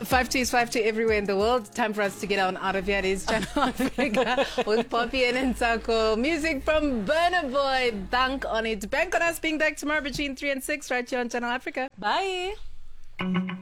5 is 5 everywhere in the world. Time for us to get on out of here. It is Channel Africa with Poppy and Nsako. Music from Burna Boy. Bank on it. Bank on us being back tomorrow between 3 and 6 right here on Channel Africa. Bye.